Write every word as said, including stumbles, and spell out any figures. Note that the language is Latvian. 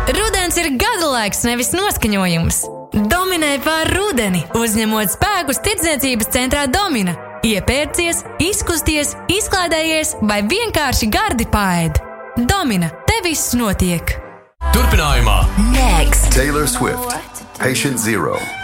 Rudens ir gada laiks, nevis noskaņojums. Dominē pār rudeni, uzņemot spēkus tirdzniecības centrā Domina. Iepērcies, izkusties, izklaidējies vai vienkārši gardi paēd. Domina, te viss notiek. Turpinājumā Next. Taylor Swift, Patient Zero.